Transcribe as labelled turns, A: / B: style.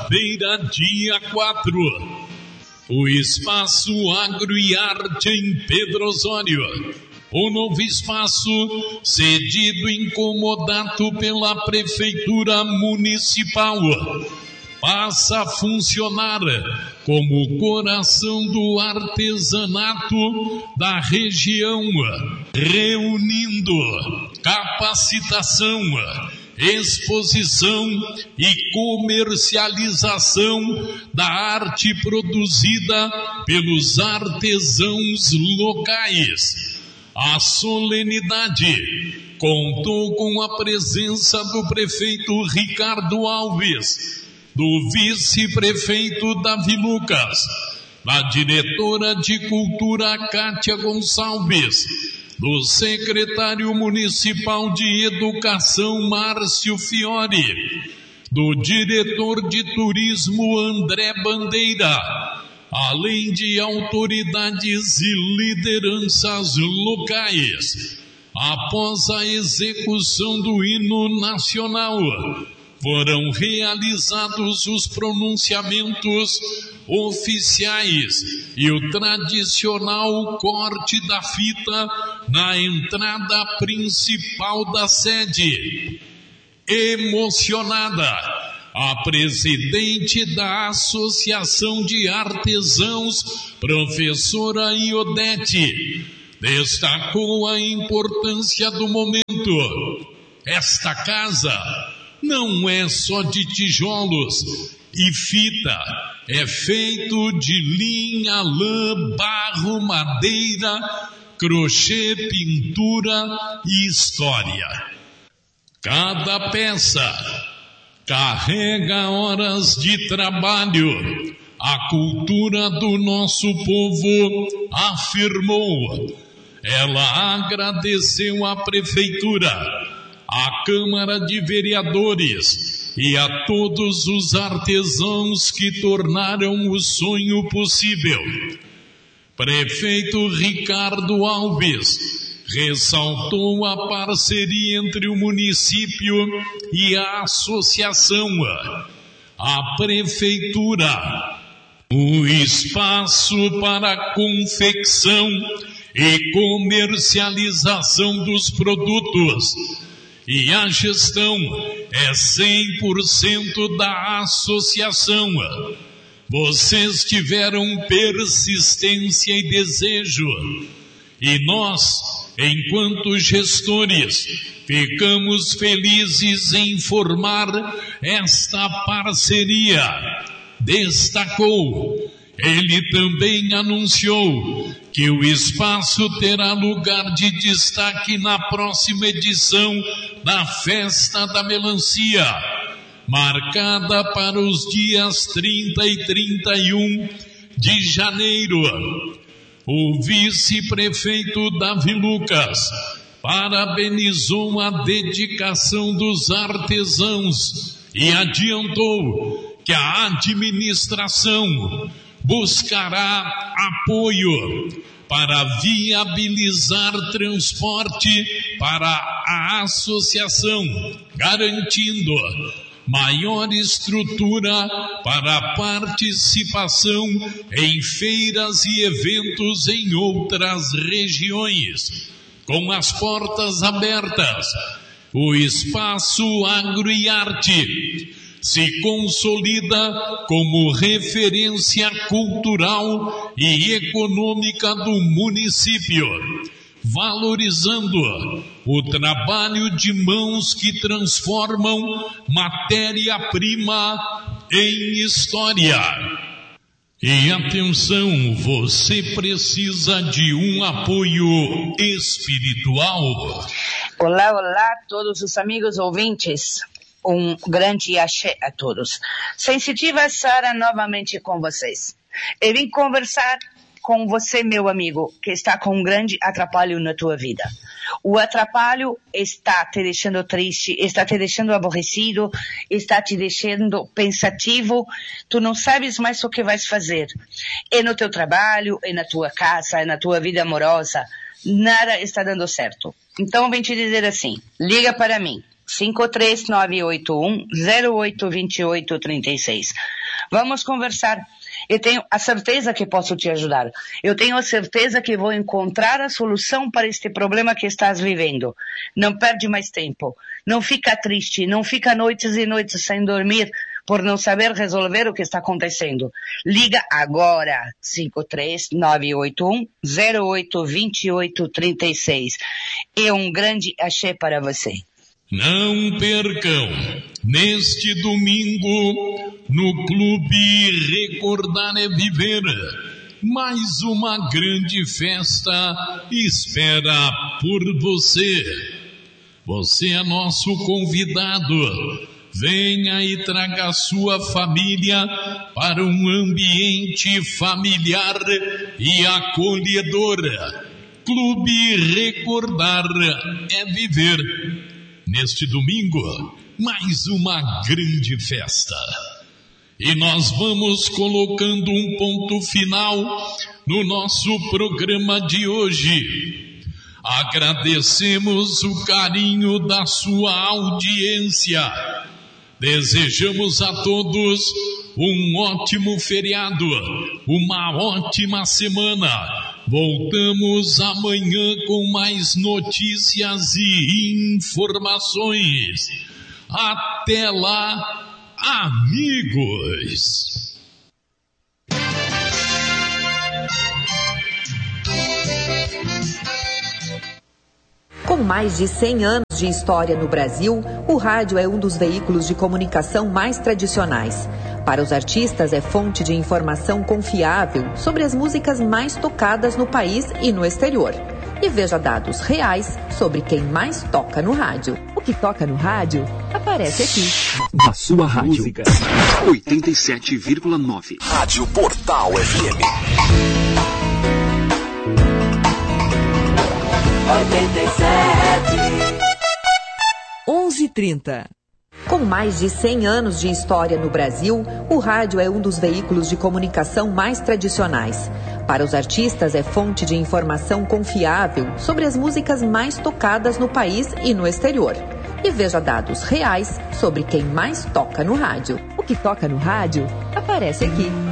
A: terça-feira, dia 4. O Espaço Agro e Arte em Pedro Osório. O novo espaço, cedido em comodato pela Prefeitura Municipal, passa a funcionar como o coração do artesanato da região, reunindo capacitação, exposição e comercialização da arte produzida pelos artesãos locais. A solenidade contou com a presença do prefeito Ricardo Alves, do vice-prefeito Davi Lucas, da diretora de Cultura Kátia Gonçalves, do secretário municipal de Educação Márcio Fiore, do diretor de Turismo André Bandeira, além de autoridades e lideranças locais. Após a execução do hino nacional, foram realizados os pronunciamentos oficiais e o tradicional corte da fita na entrada principal da sede. Emocionada, a presidente da Associação de Artesãos, professora Iodete, destacou a importância do momento. Esta casa não é só de tijolos e fita, é feito de linha, lã, barro, madeira, crochê, pintura e história. Cada peça carrega horas de trabalho. A cultura do nosso povo, afirmou. Ela agradeceu à Prefeitura, à Câmara de Vereadores e a todos os artesãos que tornaram o sonho possível. Prefeito Ricardo Alves ressaltou a parceria entre o município e a associação, a Prefeitura, o espaço para a confecção e comercialização dos produtos, e a gestão é 100% da associação. Vocês tiveram persistência e desejo, e nós, enquanto gestores, ficamos felizes em formar esta parceria, destacou. Ele também anunciou que o espaço terá lugar de destaque na próxima edição da Festa da Melancia, marcada para os dias 30 e 31 de janeiro. O vice-prefeito Davi Lucas parabenizou a dedicação dos artesãos e adiantou que a administração buscará apoio para viabilizar transporte para a associação, garantindo maior estrutura para a participação em feiras e eventos em outras regiões. Com as portas abertas, o Espaço Agro e Arte se consolida como referência cultural e econômica do município, valorizando o trabalho de mãos que transformam matéria-prima em história. E atenção, você precisa de um apoio espiritual.
B: Olá, olá, todos os amigos ouvintes. Um grande axé a todos. Sensitiva Sara novamente com vocês. Eu vim conversar com você, meu amigo, que está com um grande atrapalho na tua vida. O atrapalho está te deixando triste, está te deixando aborrecido, está te deixando pensativo, tu não sabes mais o que vais fazer. É no teu trabalho, é na tua casa, é na tua vida amorosa, nada está dando certo. Então eu vim te dizer assim, liga para mim. 53981-082836. Vamos conversar. Eu tenho a certeza que posso te ajudar. Eu tenho a certeza que vou encontrar a solução para este problema que estás vivendo. Não perde mais tempo. Não fica triste. Não fica noites e noites sem dormir por não saber resolver o que está acontecendo. Liga agora. 53981-082836. É um grande axé para você.
A: Não percam, neste domingo, no Clube Recordar é Viver, mais uma grande festa espera por você. Você é nosso convidado. Venha e traga sua família para um ambiente familiar e acolhedor. Clube Recordar é Viver. Neste domingo, mais uma grande festa. E nós vamos colocando um ponto final no nosso programa de hoje. Agradecemos o carinho da sua audiência. Desejamos a todos um ótimo feriado, uma ótima semana. Voltamos amanhã com mais notícias e informações. Até lá, amigos!
C: Com mais de 100 anos de história no Brasil, o rádio é um dos veículos de comunicação mais tradicionais. Para os artistas, é fonte de informação confiável sobre as músicas mais tocadas no país e no exterior. E veja dados reais sobre quem mais toca no rádio. O que toca no rádio aparece aqui.
D: Na sua rádio. 87,9. Rádio Portal FM.
C: 11h30. Com mais de 100 anos de história no Brasil, o rádio é um dos veículos de comunicação mais tradicionais. Para os artistas, é fonte de informação confiável sobre as músicas mais tocadas no país e no exterior. E veja dados reais sobre quem mais toca no rádio. O que toca no rádio aparece aqui.